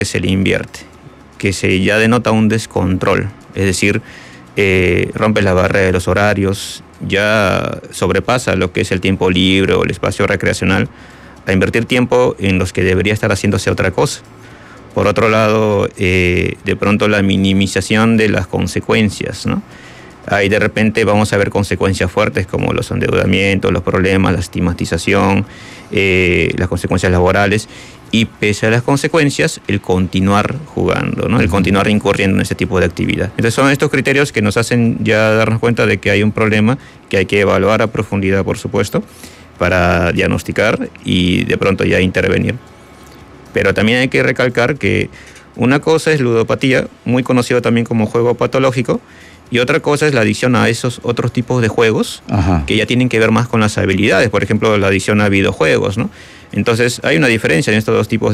se le invierte, que se ya denota un descontrol, es decir, rompe la barrera de los horarios, ya sobrepasa lo que es el tiempo libre o el espacio recreacional, a invertir tiempo en los que debería estar haciéndose otra cosa. Por otro lado, de pronto la minimización de las consecuencias, ¿no? Ahí de repente vamos a ver consecuencias fuertes como los endeudamientos, los problemas, la estigmatización, las consecuencias laborales, y pese a las consecuencias, el continuar jugando, ¿no? El continuar incurriendo en ese tipo de actividad. Entonces son estos criterios que nos hacen ya darnos cuenta de que hay un problema que hay que evaluar a profundidad, por supuesto, para diagnosticar y de pronto ya intervenir. Pero también hay que recalcar que una cosa es ludopatía, muy conocido también como juego patológico, y otra cosa es la adicción a esos otros tipos de juegos. Ajá. Que ya tienen que ver más con las habilidades, por ejemplo, la adicción a videojuegos, ¿no? Entonces, hay una diferencia en estos dos tipos